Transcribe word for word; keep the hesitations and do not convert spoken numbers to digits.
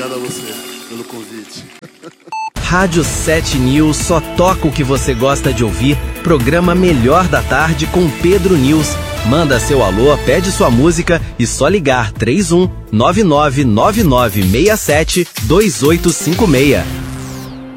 Obrigado a você pelo convite. Rádio sete News só toca o que você gosta de ouvir. Programa Melhor da Tarde com Pedro News. Manda seu alô, pede sua música e só ligar três um nove nove nove nove seis sete dois oito cinco seis.